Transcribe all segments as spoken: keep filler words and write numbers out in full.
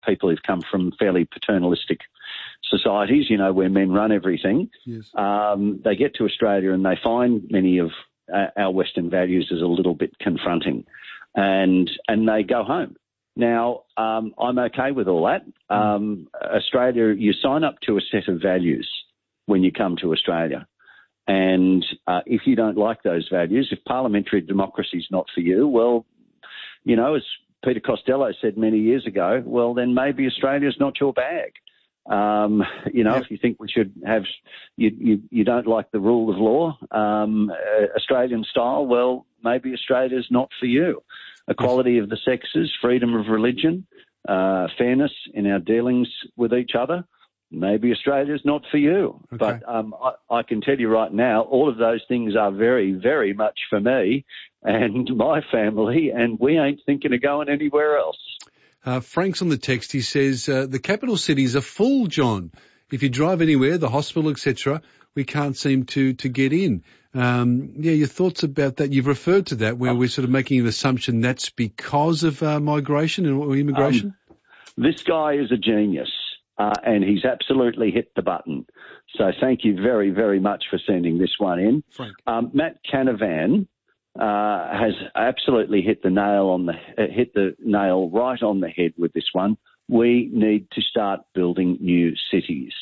people who've come from fairly paternalistic societies, you know, where men run everything. Yes. Um, they get to Australia and they find many of uh, our Western values as a little bit confronting, and and they go home. Now, um, I'm okay with all that. Um, Australia, you sign up to a set of values when you come to Australia. And uh, if you don't like those values, if parliamentary democracy is not for you, well, you know, as Peter Costello said many years ago, well, then maybe Australia's not your bag. Um, you know, yep. if you think we should have, you, you, you don't like the rule of law, um, uh, Australian style, well, maybe Australia's not for you. Equality of the sexes, freedom of religion, uh, fairness in our dealings with each other. Maybe Australia's not for you. Okay. But um, I, I can tell you right now, all of those things are very, very much for me and my family, and we ain't thinking of going anywhere else. Uh, Frank's on the text. He says, uh, the capital cities are full, John. If you drive anywhere, the hospital, et cetera, we can't seem to, to get in. Um, yeah, your thoughts about that? You've referred to that where we're sort of making an assumption that's because of uh, migration or immigration? Um, this guy is a genius, uh, and he's absolutely hit the button. So thank you very, very much for sending this one in. Frank. Um, Matt Canavan uh, has absolutely hit the nail on the uh, hit the nail right on the head with this one. We need to start building new cities.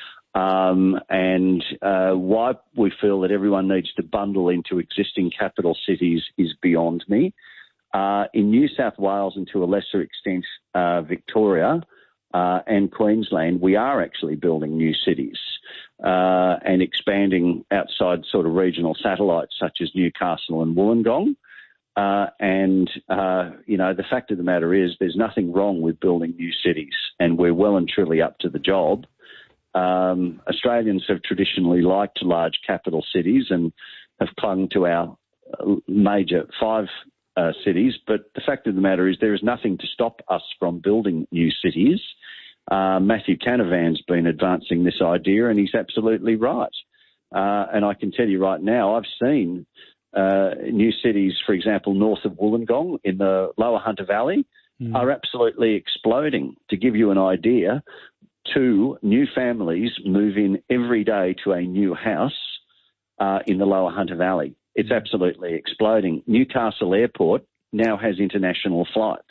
Um, and uh, why we feel that everyone needs to bundle into existing capital cities is beyond me. Uh, in New South Wales and to a lesser extent uh, Victoria uh, and Queensland, we are actually building new cities uh, and expanding outside sort of regional satellites such as Newcastle and Wollongong. Uh, and, uh, you know, the fact of the matter is there's nothing wrong with building new cities, and we're well and truly up to the job. Um, Australians have traditionally liked large capital cities and have clung to our major five uh, cities. But the fact of the matter is there is nothing to stop us from building new cities. Uh, Matthew Canavan's been advancing this idea, and he's absolutely right. Uh, and I can tell you right now, I've seen uh, new cities, for example, north of Wollongong in the Lower Hunter Valley, mm. are absolutely exploding. To give you an idea, two new families move in every day to a new house uh, in the Lower Hunter Valley. It's absolutely exploding. Newcastle Airport now has international flights.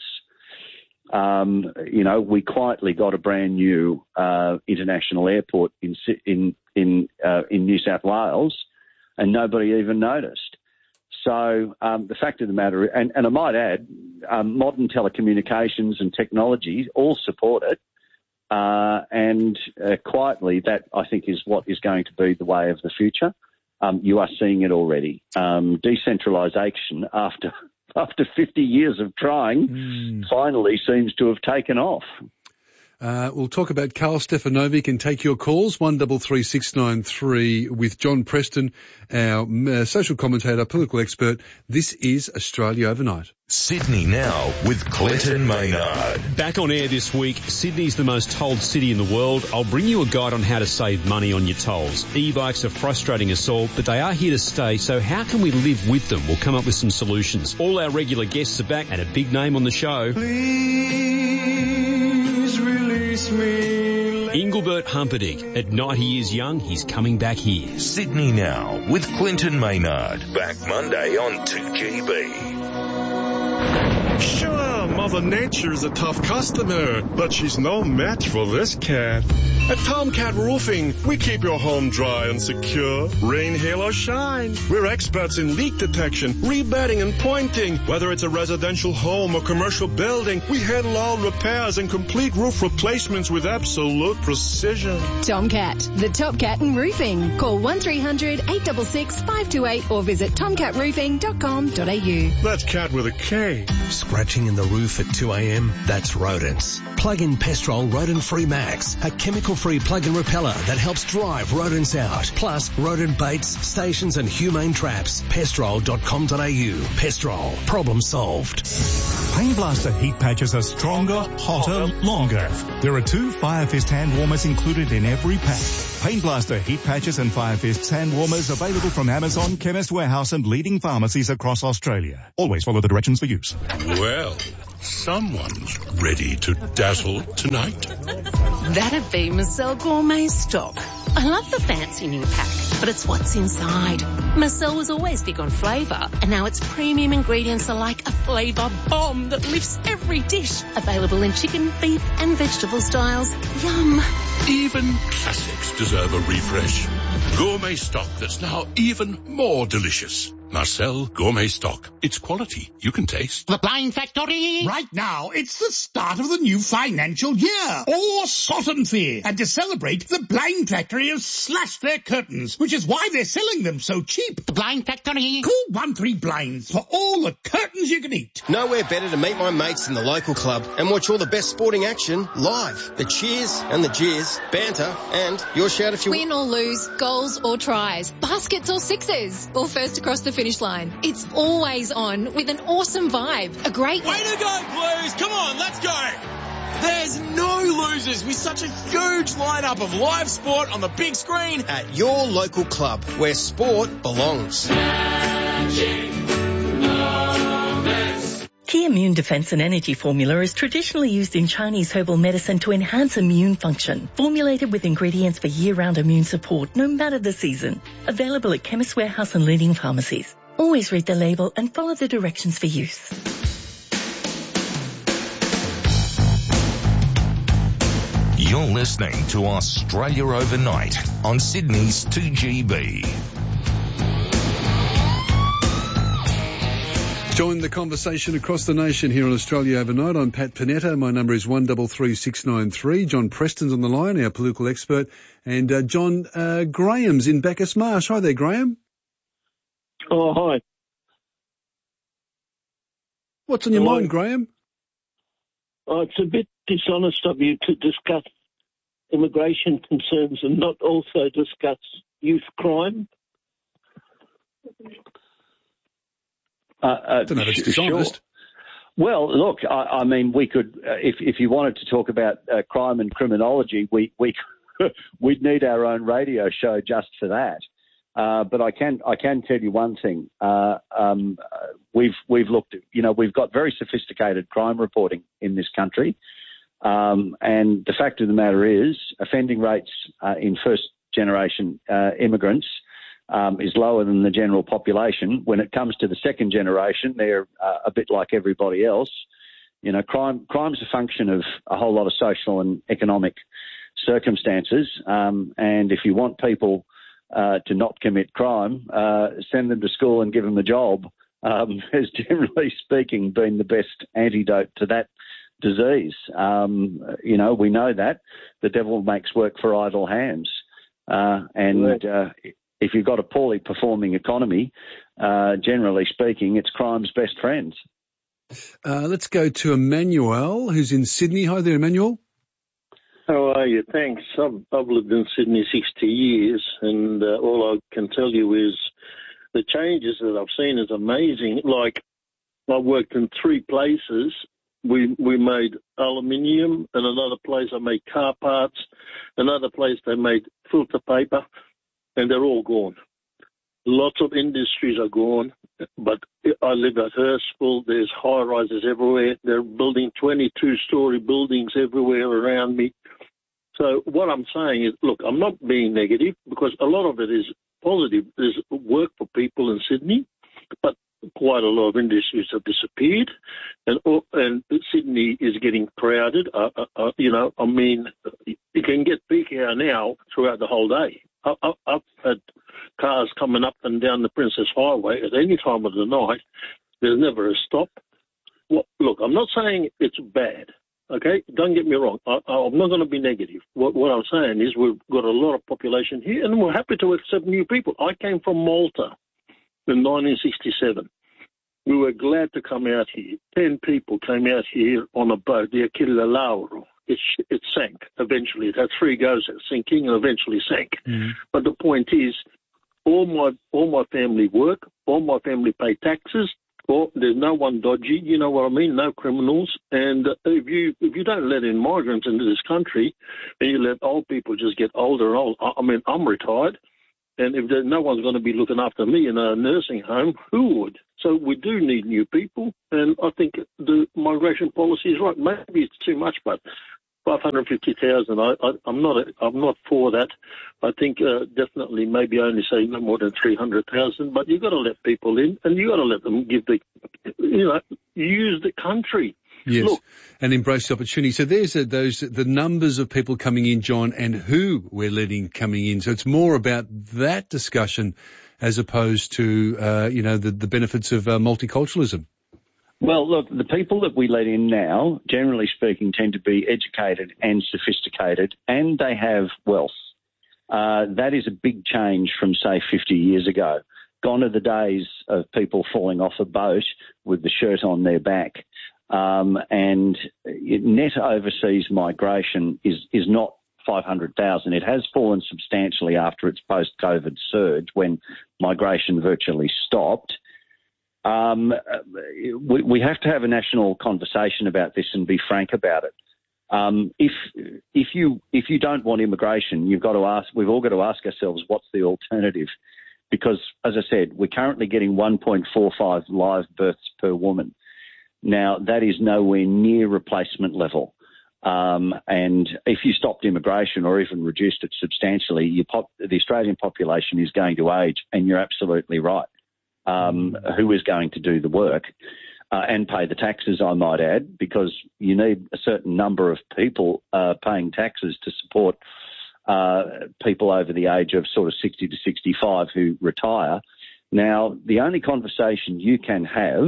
Um, you know, we quietly got a brand new uh, international airport in in in uh, in New South Wales, and nobody even noticed. So um, the fact of the matter, and, and I might add, um, modern telecommunications and technology all support it. Uh, and uh, quietly, that I think is what is going to be the way of the future. Um, you are seeing it already. Um, decentralisation, after after fifty years of trying, mm. finally seems to have taken off. Uh, we'll talk about Karl Stefanovic and take your calls, one double three six nine three with John Preston, our uh, social commentator, political expert. This is Australia Overnight. Sydney Now with Clinton Maynard. Back on air this week, Sydney's the most tolled city in the world. I'll bring you a guide on how to save money on your tolls. E-bikes are frustrating us all, but they are here to stay, so how can we live with them? We'll come up with some solutions. All our regular guests are back and a big name on the show. Please release me. Engelbert Humperdinck. At ninety years young, he's coming back here. Sydney Now with Clinton Maynard. Back Monday on two G B. Sure, Mother Nature's a tough customer, but she's no match for this cat. At Tomcat Roofing, we keep your home dry and secure, rain, hail, or shine. We're experts in leak detection, rebedding, and pointing. Whether it's a residential home or commercial building, we handle all repairs and complete roof replacements with absolute precision. Tomcat, the top cat in roofing. Call one three hundred eight six six five two eight or visit tomcat roofing dot com dot a u. That's cat with a K. Scratching in the roof at two a.m.? That's rodents. Plug in Pestrol Rodent Free Max, a chemical-free plug-in repeller that helps drive rodents out. Plus, rodent baits, stations and humane traps. pestrol dot com dot a u. Pestrol. Problem solved. Pain Blaster heat patches are stronger, hotter, longer. There are two Fire Fist hand warmers included in every pack. Pain Blaster heat patches and Fire Fists hand warmers available from Amazon, Chemist Warehouse and leading pharmacies across Australia. Always follow the directions for use. Well, someone's ready to dazzle tonight. That'd be Marcel Gourmet Stock. I love the fancy new pack, but it's what's inside. Marcel was always big on flavour, and now its premium ingredients are like a flavour bomb that lifts every dish. Available in chicken, beef and vegetable styles. Yum. Even classics deserve a refresh. Gourmet Stock that's now even more delicious. Marcel Gourmet Stock. It's quality you can taste. The Blind Factory. Right now, it's the start of the new financial year. Awesome Fair. And to celebrate, the Blind Factory has slashed their curtains, which is why they're selling them so cheap. The Blind Factory. Call one three blinds for all the curtains you can eat. Nowhere better to meet my mates in the local club and watch all the best sporting action live. The cheers and the jeers, banter, and your shout if you win or lose, goals or tries, baskets or sixes, or first across the finish line. It's always on with an awesome vibe. A great... Way to go, Blues! Come on, let's go! There's no losers with such a huge lineup of live sport on the big screen. At your local club, where sport belongs. Key Immune Defense and Energy Formula is traditionally used in Chinese herbal medicine to enhance immune function. Formulated with ingredients for year-round immune support, no matter the season. Available at Chemist Warehouse and leading pharmacies. Always read the label and follow the directions for use. You're listening to Australia Overnight on Sydney's two G B. Join the conversation across the nation here on Australia Overnight. I'm Pat Panetta. My number is one three three six nine three. John Preston's on the line, our political expert. And uh, John uh, Graham's in Bacchus Marsh. Hi there, Graham. Oh, hi. What's on your Hello. mind, Graham? Oh, it's a bit dishonest of you to discuss immigration concerns and not also discuss youth crime. Uh, uh, I don't know if it's dishonest. Sure. Well, look, I, I mean, we could, uh, if if you wanted to talk about uh, crime and criminology, we we we'd need our own radio show just for that. Uh, but I can I can tell you one thing. Uh, um, we've we've looked, at, you know, we've got very sophisticated crime reporting in this country, um, and the fact of the matter is, offending rates uh, in first generation uh, immigrants. Um, is lower than the general population. When it comes to the second generation, they're uh, a bit like everybody else. You know, crime crime's a function of a whole lot of social and economic circumstances. Um, and if you want people uh, to not commit crime, uh, send them to school and give them a job, um, has generally speaking been the best antidote to that disease. Um, you know, we know that. The devil makes work for idle hands. Uh, and... Uh, If you've got a poorly performing economy, uh, generally speaking, it's crime's best friends. Uh, let's go to Emmanuel, who's in Sydney. Hi there, Emmanuel. How are you? Thanks. I've, I've lived in Sydney sixty years, and uh, all I can tell you is the changes that I've seen is amazing. Like, I worked in three places. We we made aluminium, and another place I made car parts, another place they made filter paper. And they're all gone. Lots of industries are gone, but I live at Hurstville. There's high-rises everywhere. They're building twenty-two story buildings everywhere around me. So what I'm saying is, look, I'm not being negative because a lot of it is positive. There's work for people in Sydney, but quite a lot of industries have disappeared, and and Sydney is getting crowded. Uh, uh, you know, I mean, you can get peak hour now throughout the whole day. I've had cars coming up and down the Princess Highway at any time of the night. There's never a stop. Well, look, I'm not saying it's bad, okay? Don't get me wrong. I, I'm not going to be negative. What, what I'm saying is we've got a lot of population here, and we're happy to accept new people. I came from Malta in nineteen sixty-seven. We were glad to come out here. Ten people came out here on a boat, the Aquila Lauro. It, it sank eventually. It had three goes at sinking and eventually sank. Mm-hmm. But the point is, all my all my family work, all my family pay taxes, Well, there's no one dodgy, you know what I mean, no criminals. And uh, if you if you don't let in migrants into this country and you let old people just get older and older, I, I mean, I'm retired, and if there's no one's going to be looking after me in a nursing home, who would? So we do need new people, and I think the migration policy is right. Maybe it's too much, but five hundred fifty thousand, I, I, I'm not a, I'm not for that. I think uh, definitely maybe only say no more than three hundred thousand, but you've got to let people in, and you've got to let them give the, you know, use the country. Yes, Look, and embrace the opportunity. So there's a, those the numbers of people coming in, John, and who we're letting coming in. So it's more about that discussion as opposed to, uh, you know, the, the benefits of uh, multiculturalism. Well, look, the people that we let in now, generally speaking, tend to be educated and sophisticated, and they have wealth. Uh, that is a big change from, say, fifty years ago. Gone are the days of people falling off a boat with the shirt on their back. Um, and net overseas migration is, is not five hundred thousand. It has fallen substantially after its post-COVID surge when migration virtually stopped. Um, we, we have to have a national conversation about this and be frank about it. Um, if if you if you don't want immigration, you've got to ask. We've all got to ask ourselves, what's the alternative? Because, as I said, we're currently getting one point four five live births per woman. Now, that is nowhere near replacement level. Um, and if you stopped immigration or even reduced it substantially, your pop, the Australian population is going to age, and you're absolutely right. Um, who is going to do the work uh, and pay the taxes, I might add, because you need a certain number of people uh, paying taxes to support uh, people over the age of sort of sixty to sixty-five who retire. Now, the only conversation you can have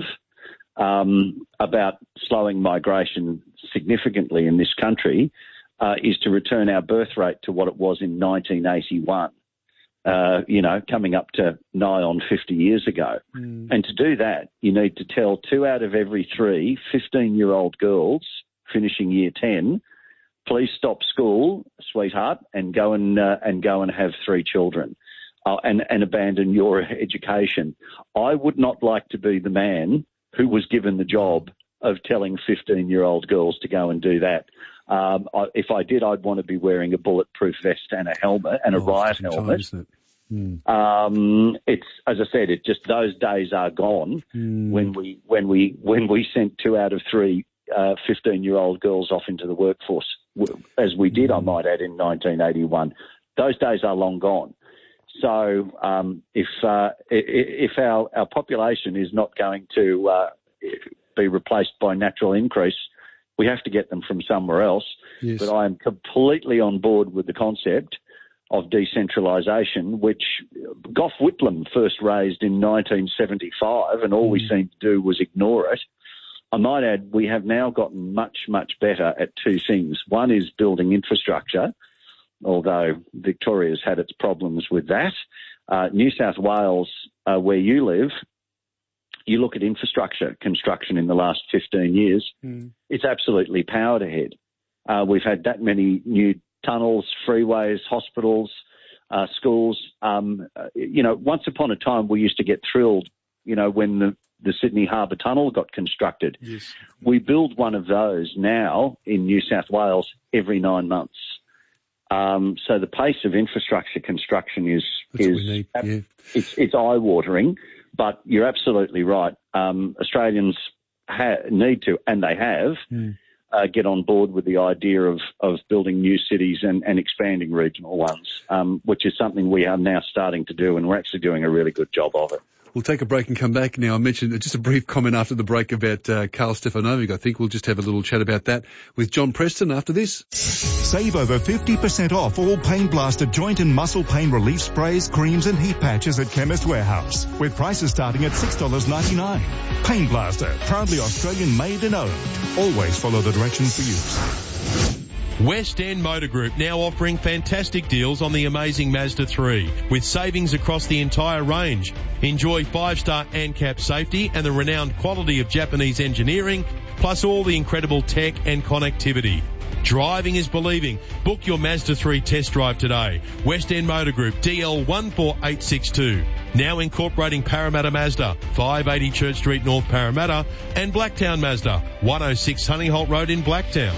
um, about slowing migration significantly in this country uh, is to return our birth rate to what it was in nineteen eighty-one. Uh, you know, coming up to nigh on fifty years ago. Mm. And to do that, you need to tell two out of every three fifteen-year-old girls finishing year ten, please stop school, sweetheart, and go and uh, and go and have three children uh, and, and abandon your education. I would not like to be the man who was given the job of telling fifteen-year-old girls to go and do that. Um, I, if I did, I'd want to be wearing a bulletproof vest and a helmet and a oh, riot helmet. It? Mm. Um, it's, as I said, it just those days are gone mm. when we when we when we sent two out of three uh, fifteen-year-old girls off into the workforce, as we did, mm. I might add, in nineteen eighty-one. Those days are long gone. So um, if uh, if our our population is not going to uh, be replaced by natural increase, we have to get them from somewhere else. Yes. But I am completely on board with the concept of decentralisation, which Gough Whitlam first raised in nineteen seventy-five, and all mm. we seemed to do was ignore it. I might add we have now gotten much, much better at two things. One is building infrastructure, although Victoria's had its problems with that. Uh, New South Wales, uh, where you live, you look at infrastructure construction in the last fifteen years, mm. it's absolutely powered ahead. Uh, we've had that many new tunnels, freeways, hospitals, uh, schools. Um, uh, you know, once upon a time we used to get thrilled, you know, when the, the Sydney Harbour Tunnel got constructed. Yes. We build one of those now in New South Wales every nine months. Um, so the pace of infrastructure construction is, That's is need, yeah. it's, it's eye-watering. But you're absolutely right. Um, Australians ha- need to, and they have, mm. uh, get on board with the idea of, of building new cities and, and expanding regional ones, um, which is something we are now starting to do, and we're actually doing a really good job of it. We'll take a break and come back now. I mentioned just a brief comment after the break about uh, Karl Stefanovic. I think we'll just have a little chat about that with John Preston after this. Save over fifty percent off all Pain Blaster joint and muscle pain relief sprays, creams and heat patches at Chemist Warehouse, with prices starting at six dollars ninety-nine. Pain Blaster, proudly Australian made and owned. Always follow the directions for use. West End Motor Group now offering fantastic deals on the amazing Mazda three with savings across the entire range. Enjoy five-star ANCAP safety and the renowned quality of Japanese engineering, plus all the incredible tech and connectivity. Driving is believing. Book your Mazda three test drive today. West End Motor Group, D L one four eight six two. now incorporating Parramatta Mazda, five eighty Church Street North, Parramatta, and Blacktown Mazda, one oh six Honeyholt Road in Blacktown.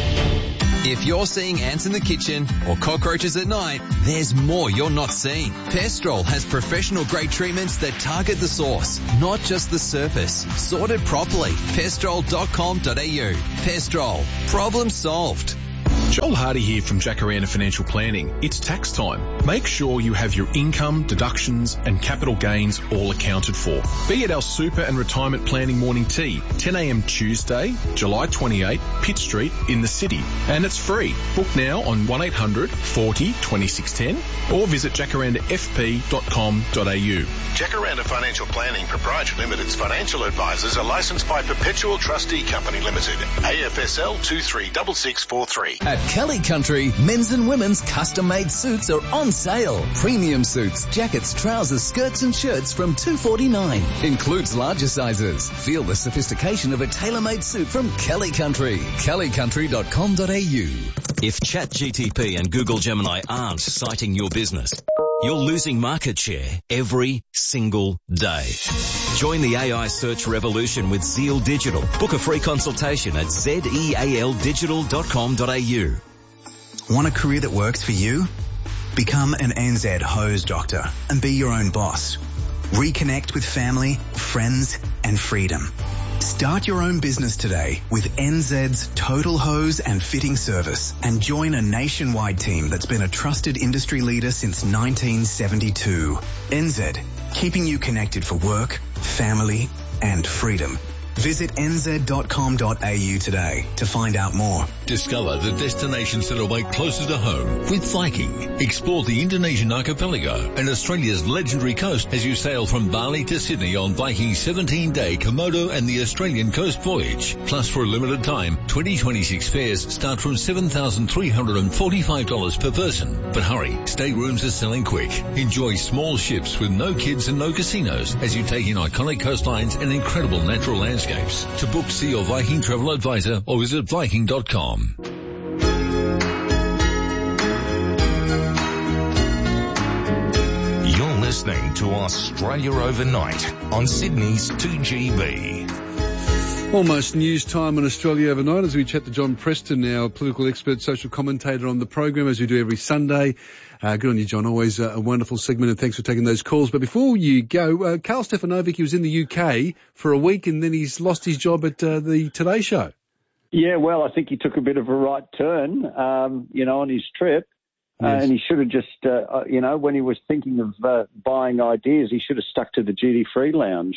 If you're seeing ants in the kitchen or cockroaches at night, there's more you're not seeing. Pestrol has professional grade treatments that target the source, not just the surface. Sorted properly. pestrol dot com dot a u. Pestrol. Problem solved. Joel Hardy here from Jacaranda Financial Planning. It's tax time. Make sure you have your income, deductions and capital gains all accounted for. Be at our super and retirement planning morning tea, ten a m Tuesday, July twenty-eighth, Pitt Street in the city. And it's free. Book now on one eight hundred forty twenty-six ten or visit jacaranda f p dot com dot a u. Jacaranda Financial Planning Proprietary Limited's financial advisors are licensed by Perpetual Trustee Company Limited, A F S L two three six six four three. At Kelly Country, men's and women's custom-made suits are on sale. Premium suits, jackets, trousers, skirts and shirts from two forty-nine. Includes larger sizes. Feel the sophistication of a tailor-made suit from Kelly Country. kelly country dot com dot a u. If ChatGPT and Google Gemini aren't citing your business, you're losing market share every single day. Join the A I search revolution with Zeal Digital. Book a free consultation at zeal digital dot com dot a u. Want a career that works for you? Become an N Z hose doctor and be your own boss. Reconnect with family, friends, and freedom. Start your own business today with N Z's Total Hose and Fitting Service and join a nationwide team that's been a trusted industry leader since nineteen seventy-two. N Z, keeping you connected for work, family, and freedom. Visit n z dot com dot a u today to find out more. Discover the destinations that await closer to home with Viking. Explore the Indonesian archipelago and Australia's legendary coast as you sail from Bali to Sydney on Viking's seventeen-day Komodo and the Australian coast voyage. Plus, for a limited time, twenty twenty-six fares start from seven thousand three hundred forty-five dollars per person. But hurry, staterooms are selling quick. Enjoy small ships with no kids and no casinos as you take in iconic coastlines and incredible natural landscapes. To book, see your Viking travel advisor or visit viking dot com. You're listening to Australia Overnight on Sydney's two G B. Almost news time on Australia Overnight as we chat to John Preston, our political expert, social commentator on the program, as we do every Sunday. Uh, good on you, John. Always uh, a wonderful segment, and thanks for taking those calls. But before you go, uh, Carl Stefanovic, he was in the U K for a week and then he's lost his job at uh, the Today Show. Yeah, well, I think he took a bit of a right turn, um, you know, on his trip. Uh, Yes. and he should have just, uh, you know, when he was thinking of uh, buying ideas, he should have stuck to the duty-free lounge.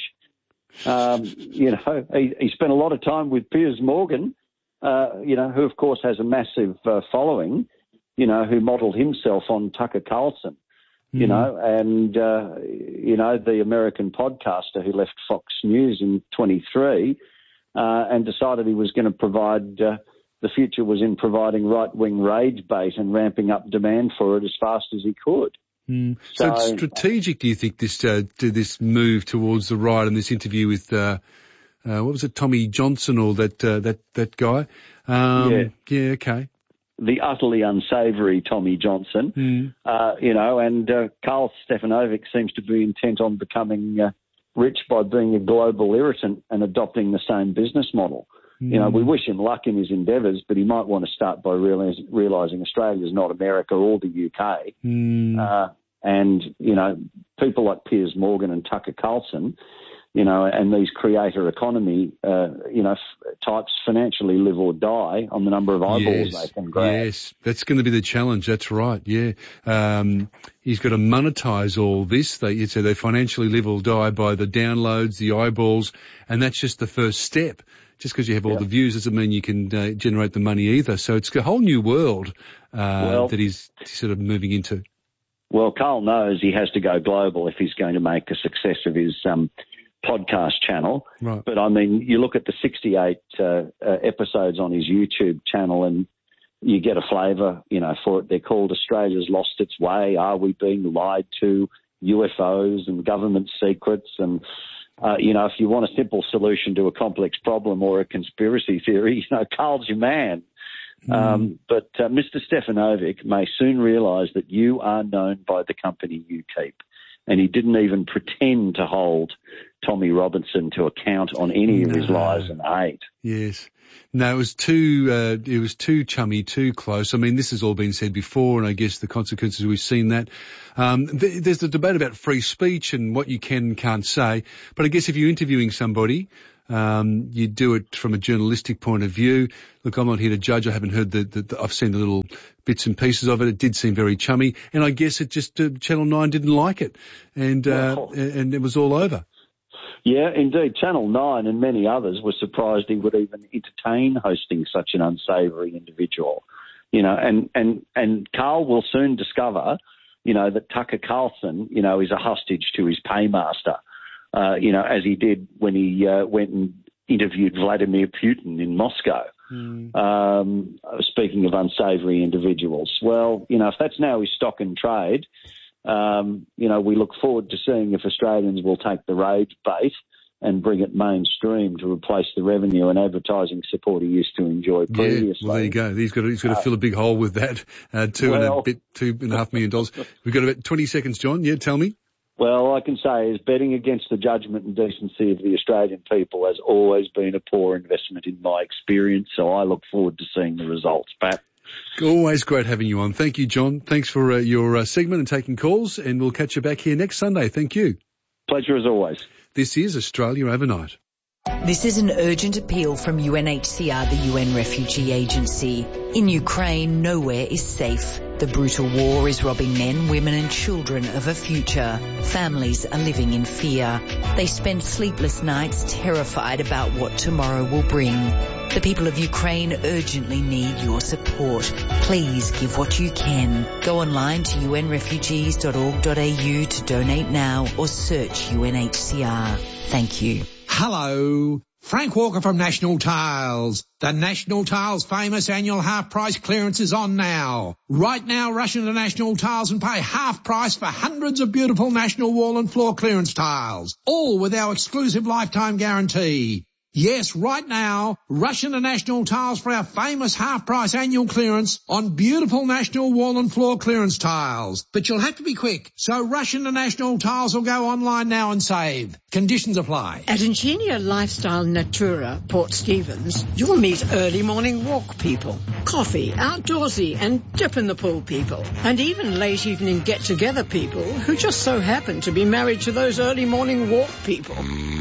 Um, you know, he, he spent a lot of time with Piers Morgan, uh, you know, who, of course, has a massive uh, following, you know, who modelled himself on Tucker Carlson, you Mhm. know, and, uh, you know, the American podcaster who left Fox News in twenty-three uh, and decided he was going to provide, uh, the future was in providing right-wing rage bait and ramping up demand for it as fast as he could. Mm. So, So- it's strategic, do you think, this uh, to this move towards the right and this interview with uh, uh, what was it, Tommy Johnson or that uh, that that guy? Um, Yeah. Yeah. Okay. The utterly unsavoury Tommy Johnson, Mm. uh, you know, and uh, Carl Stefanovic seems to be intent on becoming uh, rich by being a global irritant and adopting the same business model. You know, we wish him luck in his endeavours, but he might want to start by realis- realising Australia's not America or the U K. Mm. Uh, and, you know, people like Piers Morgan and Tucker Carlson, you know, and these creator economy, uh, you know, f- types financially live or die on the number of eyeballs Yes, they can grab. yes, that's going to be the challenge. That's right. Yeah, um, he's got to monetize all this. They so they financially live or die by the downloads, the eyeballs, and that's just the first step. Just because you have all Yeah. the views doesn't mean you can uh, generate the money either. So it's a whole new world uh, Well- that he's sort of moving into. Well, Carl knows he has to go global if he's going to make a success of his um, podcast channel. Right. But, I mean, you look at the sixty-eight uh, uh, episodes on his YouTube channel and you get a flavour, you know, for it. They're called Australia's Lost Its Way, Are We Being Lied To, U F Os and Government Secrets. And, uh, you know, if you want a simple solution to a complex problem or a conspiracy theory, you know, Carl's your man. Um, but uh, Mister Stefanovic may soon realise that you are known by the company you keep. and he didn't even pretend to hold Tommy Robinson to account on any of no. his lies and hate. Yes. No, it was too, uh, it was too chummy, too close. I mean, this has all been said before, and I guess the consequences, we've seen that. Um, th- there's the debate about free speech and what you can and can't say. But I guess if you're interviewing somebody, um, you do it from a journalistic point of view. Look, I'm not here to judge. I haven't heard the, the, the I've seen the little bits and pieces of it. It did seem very chummy. And I guess it just, uh, Channel nine didn't like it. And, uh, oh. and it was all over. Yeah, indeed. Channel nine and many others were surprised he would even entertain hosting such an unsavoury individual. You know, and, and, and Carl will soon discover, you know, that Tucker Carlson, you know, is a hostage to his paymaster, uh, you know, as he did when he uh, went and interviewed Vladimir Putin in Moscow. Mm. Um, speaking of unsavoury individuals. Well, you know, if that's now his stock in trade, Um, you know, we look forward to seeing if Australians will take the rage bait and bring it mainstream to replace the revenue and advertising support he used to enjoy previously. Yeah, well, there you go. He's got to, he's got to uh, fill a big hole with that. Uh, two well, and a bit, two and a half million dollars. We've got about twenty seconds, John. Yeah, tell me. Well, all I can say is betting against the judgment and decency of the Australian people has always been a poor investment in my experience. So I look forward to seeing the results, Pat. Always great having you on. Thank you, John. Thanks for uh, your uh, segment and taking calls, and we'll catch you back here next Sunday. Thank you. Pleasure as always. This is Australia Overnight. This is an urgent appeal from U N H C R, the U N Refugee Agency. In Ukraine, nowhere is safe. The brutal war is robbing men, women and children of a future. Families are living in fear. They spend sleepless nights terrified about what tomorrow will bring. The people of Ukraine urgently need your support. Please give what you can. Go online to u n refugees dot org dot a u to donate now or search U N H C R. Thank you. Hello. Frank Walker from National Tiles. The National Tiles famous annual half price clearance is on now. Right now, rush into National Tiles and pay half price for hundreds of beautiful National wall and floor clearance tiles, all with our exclusive lifetime guarantee. Yes, right now, rush into National Tiles for our famous half-price annual clearance on beautiful National wall and floor clearance tiles. But you'll have to be quick, so rush into National Tiles or go online now and save. Conditions apply. At Ingenia Lifestyle Natura, Port Stephens, you'll meet early morning walk people, coffee, outdoorsy and dip in the pool people, and even late evening get-together people who just so happen to be married to those early morning walk people.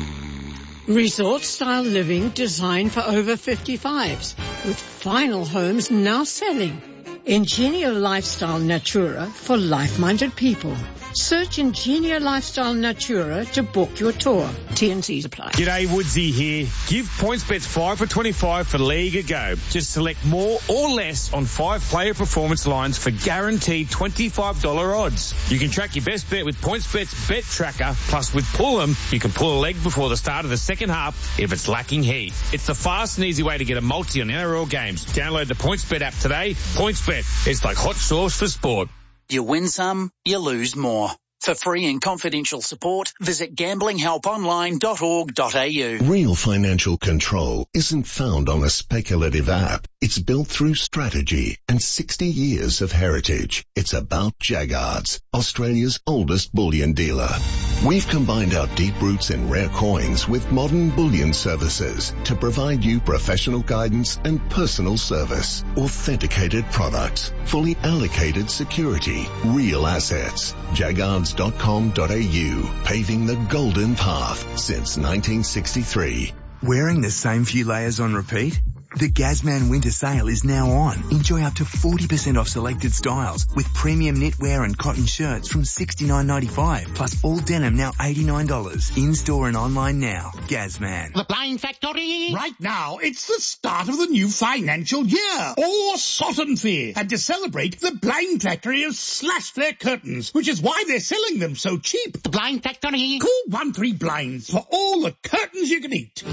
Resort-style living designed for over fifty-fives, with final homes now selling. Ingenia Lifestyle Natura for life-minded people. Search Ingenia Lifestyle Natura to book your tour. T and Cs apply. G'day, Woodsy here. Give PointsBets five for twenty-five for League a go. Just select more or less on five player performance lines for guaranteed twenty-five dollars odds. You can track your best bet with PointsBet's Bet Tracker. Plus, with Pull 'em, you can pull a leg before the start of the second half if it's lacking heat. It's the fast and easy way to get a multi on N R L games. Download the PointsBet app today. PointsBet, it's like hot sauce for sport. You win some, you lose more. For free and confidential support, visit gambling help online dot org dot a u. Real financial control isn't found on a speculative app. It's built through strategy and sixty years of heritage. It's about Jaggards, Australia's oldest bullion dealer. We've combined our deep roots in rare coins with modern bullion services to provide you professional guidance and personal service. Authenticated products, fully allocated security, real assets. Jaggards dot com dot a u, paving the golden path since nineteen sixty-three. Wearing the same few layers on repeat? The Gazman winter sale is now on. Enjoy up to forty percent off selected styles with premium knitwear and cotton shirts from sixty-nine ninety-five, plus all denim now eighty-nine dollars. In-store and online now. Gazman. The Blind Factory. Right now, it's the start of the new financial year. Or Sotton Fair. And to celebrate, the Blind Factory has slashed their curtains, which is why they're selling them so cheap. The Blind Factory. Call one three blinds for all the curtains you can eat.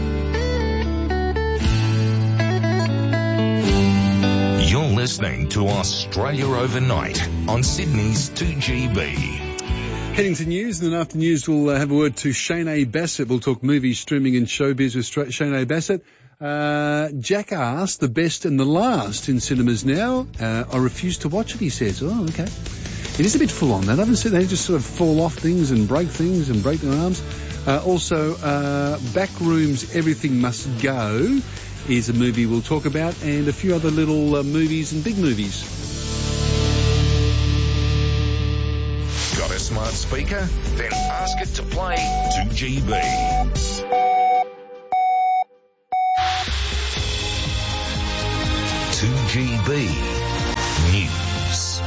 You're listening to Australia Overnight on Sydney's two G B. Heading to news, and then after news we'll uh, have a word to Shane A. Bassett. We'll talk movies, streaming and showbiz with Stra- Shane A. Bassett. Uh, Jackass, the best and the last in cinemas now. Uh, I refuse to watch it, he says. Oh, okay. It is a bit full on. They haven't seen, they just sort of fall off things and break things and break their arms. Uh, also, uh, Backrooms, Everything Must Go is a movie we'll talk about, and a few other little uh, movies and big movies. Got a smart speaker? Then ask it to play two G B. two G B News.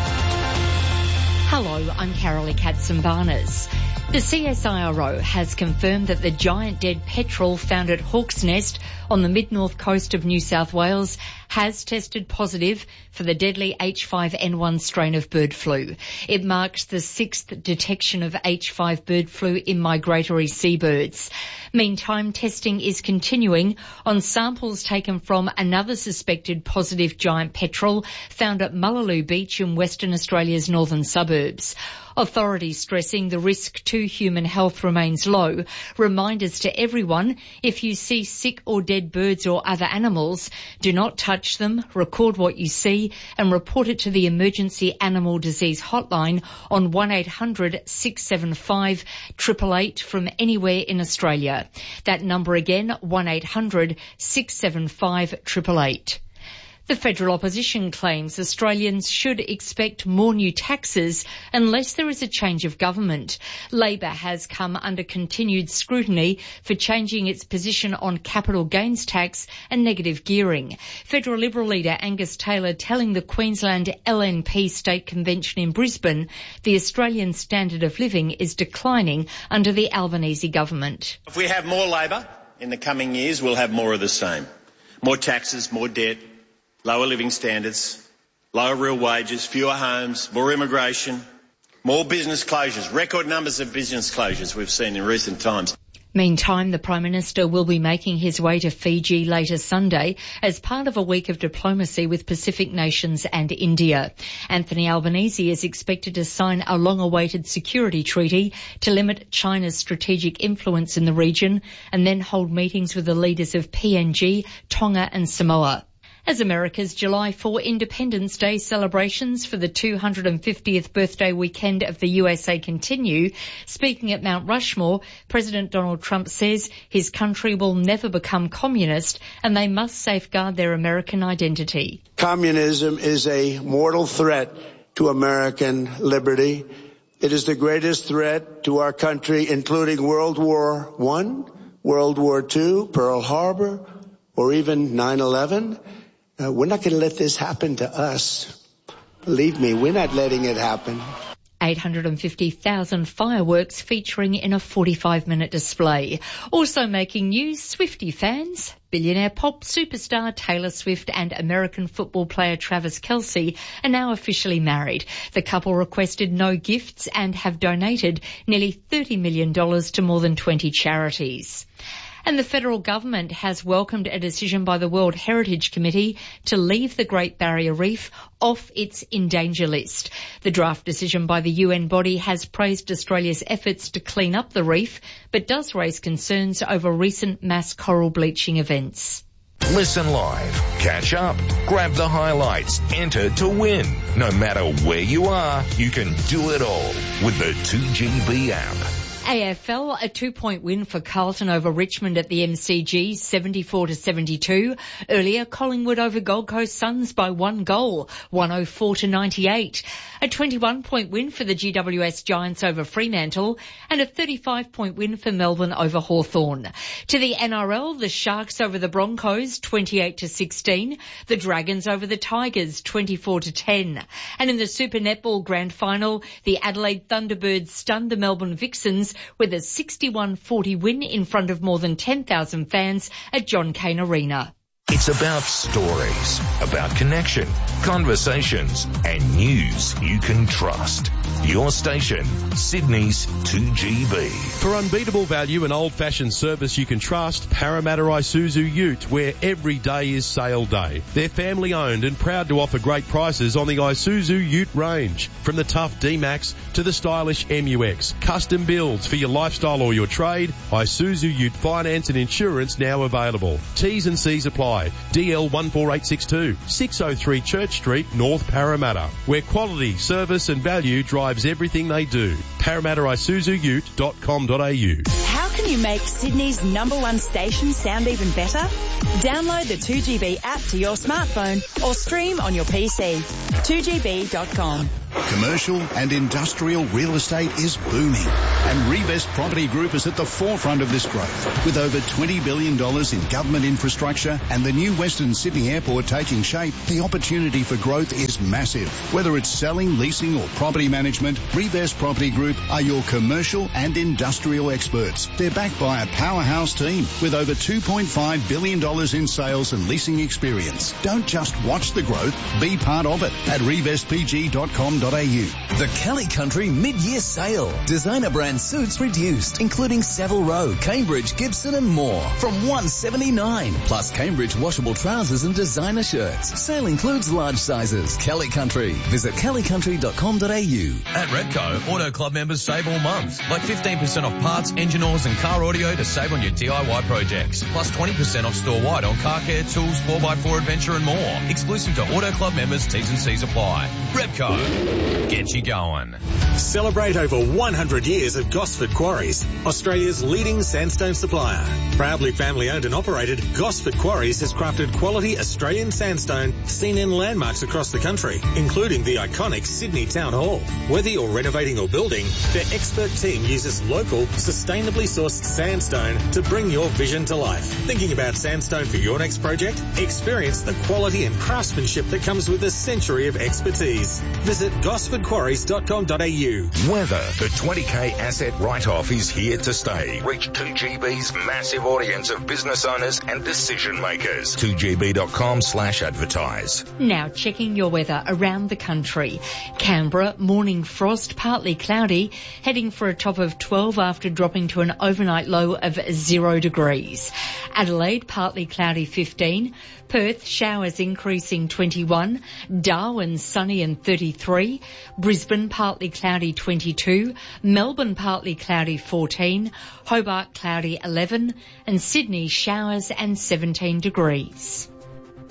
Hello, I'm Carolee Katzenbarnes. The C S I R O has confirmed that the giant dead petrel found at Hawk's Nest on the mid-north coast of New South Wales has tested positive for the deadly H five N one strain of bird flu. It marks the sixth detection of H five bird flu in migratory seabirds. Meantime, testing is continuing on samples taken from another suspected positive giant petrel found at Mullaloo Beach in Western Australia's northern suburbs. Authorities stressing the risk to human health remains low. Reminders to everyone, if you see sick or dead birds or other animals, do not touch them, record what you see and report it to the Emergency Animal Disease Hotline on one eight hundred six seven five eight eight eight from anywhere in Australia. That number again, one eight hundred six seven five eight eight eight. The federal opposition claims Australians should expect more new taxes unless there is a change of government. Labor has come under continued scrutiny for changing its position on capital gains tax and negative gearing. Federal Liberal leader Angus Taylor telling the Queensland L N P State Convention in Brisbane the Australian standard of living is declining under the Albanese government. If we have more Labor in the coming years, we'll have more of the same. More taxes, more debt, lower living standards, lower real wages, fewer homes, more immigration, more business closures, record numbers of business closures we've seen in recent times. Meantime, the Prime Minister will be making his way to Fiji later Sunday as part of a week of diplomacy with Pacific nations and India. Anthony Albanese is expected to sign a long-awaited security treaty to limit China's strategic influence in the region and then hold meetings with the leaders of P N G, Tonga and Samoa. As America's July fourth Independence Day celebrations for the two hundred fiftieth birthday weekend of the U S A continue, speaking at Mount Rushmore, President Donald Trump says his country will never become communist and they must safeguard their American identity. Communism is a mortal threat to American liberty. It is the greatest threat to our country, including World War One, World War Two, Pearl Harbor, or even nine eleven. Uh, we're not going to let this happen to us. Believe me, we're not letting it happen. eight hundred fifty thousand fireworks featuring in a forty-five minute display. Also making news, Swiftie fans. Billionaire pop superstar Taylor Swift and American football player Travis Kelce are now officially married. The couple requested no gifts and have donated nearly thirty million dollars to more than twenty charities. And the federal government has welcomed a decision by the World Heritage Committee to leave the Great Barrier Reef off its in danger list. The draft decision by the U N body has praised Australia's efforts to clean up the reef, but does raise concerns over recent mass coral bleaching events. Listen live, catch up, grab the highlights, enter to win. No matter where you are, you can do it all with the two G B app. A F L, a two-point win for Carlton over Richmond at the M C G, seventy-four to seventy-two. Earlier, Collingwood over Gold Coast Suns by one goal, one oh four to ninety-eight. A twenty-one point win for the G W S Giants over Fremantle, and a thirty-five point win for Melbourne over Hawthorn. To the N R L, the Sharks over the Broncos, twenty-eight to sixteen. The Dragons over the Tigers, twenty-four to ten. And in the Super Netball Grand Final, the Adelaide Thunderbirds stunned the Melbourne Vixens with a sixty-one forty win in front of more than ten thousand fans at John Cain Arena. It's about stories, about connection, conversations, and news you can trust. Your station, Sydney's two G B. For unbeatable value and old-fashioned service you can trust, Parramatta Isuzu Ute, where every day is sale day. They're family-owned and proud to offer great prices on the Isuzu Ute range. From the tough D-Max to the stylish M U X. Custom builds for your lifestyle or your trade. Isuzu Ute finance and insurance now available. T's and C's apply. apply. D L one four eight six two, six oh three Church Street, North Parramatta, where quality, service and value drives everything they do. Parramatta Isuzu Ute dot com dot a u. How can you make Sydney's number one station sound even better? Download the two G B app to your smartphone or stream on your P C. two G B dot com. Commercial and industrial real estate is booming, and Revest Property Group is at the forefront of this growth. With over twenty billion dollars in government infrastructure and the new Western Sydney Airport taking shape, the opportunity for growth is massive. Whether it's selling, leasing or property management, Revest Property Group are your commercial and industrial experts. They're backed by a powerhouse team with over two point five billion dollars in sales and leasing experience. Don't just watch the growth, be part of it at revest p g dot com dot a u. The Kelly Country mid-year sale. Designer brand suits reduced, including Savile Row, Cambridge, Gibson and more from one seventy-nine. Plus Cambridge washable trousers and designer shirts. Sale includes large sizes. Kelly Country. Visit kelly country dot com dot a u. At Repco, Auto Club members save all month. Like fifteen percent off parts, engine oils and car audio to save on your D I Y projects. Plus twenty percent off store-wide on car care, tools, four by four adventure and more. Exclusive to Auto Club members, T's and C's apply. Repco. Get you going. Celebrate over one hundred years of Gosford Quarries, Australia's leading sandstone supplier. Proudly family owned and operated, Gosford Quarries has crafted quality Australian sandstone seen in landmarks across the country, including the iconic Sydney Town Hall. Whether you're renovating or building, their expert team uses local, sustainably sourced sandstone to bring your vision to life. Thinking about sandstone for your next project? Experience the quality and craftsmanship that comes with a century of expertise. Visit gosford quarries dot com dot a u. Weather. The twenty K asset write-off is here to stay. Reach two G B's massive audience of business owners and decision makers. two G B dot com slash advertise. Now checking your weather around the country. Canberra, morning frost, partly cloudy, heading for a top of twelve after dropping to an overnight low of zero degrees. Adelaide, partly cloudy, fifteen. Perth, showers increasing, twenty-one. Darwin, sunny and thirty-three. Brisbane, partly cloudy, twenty-two. Melbourne, partly cloudy, fourteen. Hobart, cloudy, eleven. And Sydney, showers and seventeen degrees.